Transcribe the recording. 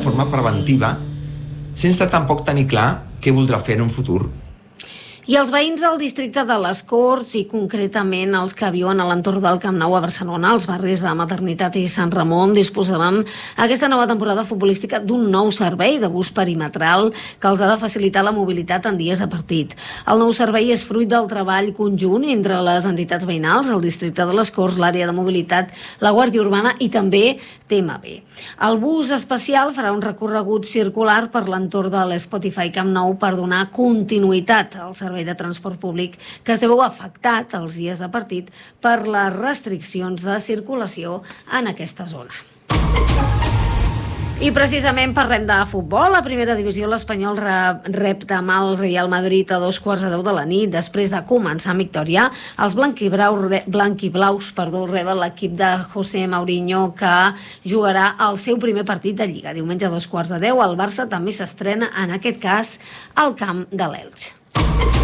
forma preventiva, sense tampoc tenir clar què voldrà fer en un futur. I els veïns del districte de les Corts, i concretament els que viuen a l'entorn del Camp Nou a Barcelona, els barris de Maternitat i Sant Ramon, disposaran aquesta nova temporada futbolística d'un nou servei de bus perimetral que els ha de facilitar la mobilitat en dies de partit. El nou servei és fruit del treball conjunt entre les entitats veïnals, el districte de les Corts, l'àrea de mobilitat, la Guàrdia Urbana i també TMB. El bus especial farà un recorregut circular per l'entorn de l'Spotify Camp Nou per donar continuïtat al servei de transport públic que es veu afectat els dies de partit per les restriccions de circulació en aquesta zona. I precisament parlem de futbol. A primera divisió l'Espanyol rep demà el Real Madrid a 2:15 de la nit. Després de començar amb victòria, els blanquiblaus reben l'equip de José Mourinho, que jugarà el seu primer partit de Lliga. Diumenge a 2:10. El Barça també s'estrena, en aquest cas, al camp de l'Elx.